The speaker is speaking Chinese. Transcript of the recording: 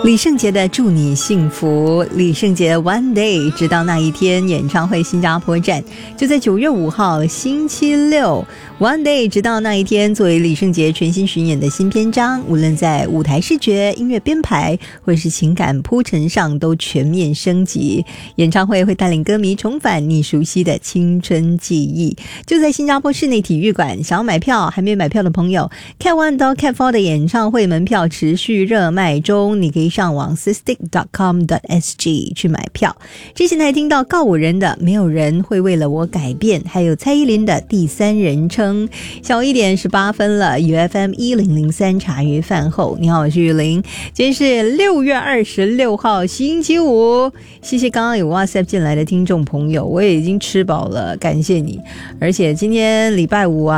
李圣杰的祝你幸福，李圣杰 One Day 直到那一天演唱会新加坡站就在9月5号星期六。 One Day 直到那一天作为李圣杰全新巡演的新篇章，无论在舞台视觉、音乐编排或者是情感铺陈上都全面升级。演唱会会带领歌迷重返你熟悉的青春记忆，就在新加坡室内体育馆。想要买票还没买票的朋友， Cat 1到 Cat 4的演唱会门票持续热卖中，你可以上网 sistik.com.sg 去买票。之前还听到告五人的没有人会为了我改变，还有蔡依林的第三人称。下午1点18分了，UFM 1003茶余饭后，你好，我是玉玲。今天是6月26号星期五，谢谢刚刚有 WhatsApp 进来的听众朋友，我也已经吃饱了，感谢你。而且今天礼拜五啊，